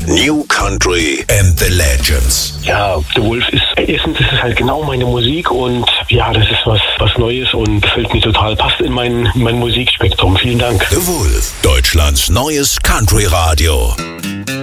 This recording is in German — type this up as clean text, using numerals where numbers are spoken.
New Country and the Legends. Ja, The Wolf ist, erstens ist es halt genau meine Musik und ja, das ist was Neues und gefällt mir total, passt in mein Musikspektrum. Vielen Dank. The Wolf, Deutschlands neues Country Radio.